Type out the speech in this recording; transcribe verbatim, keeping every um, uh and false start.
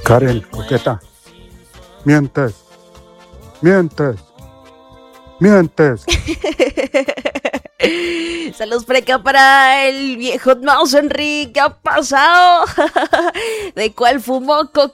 Karen, coqueta. Mientes. Mientes. Mientes. Saludos por acá para el viejo Mouse Henry. ¿Qué ha pasado? ¿De cuál fumó, coqueta?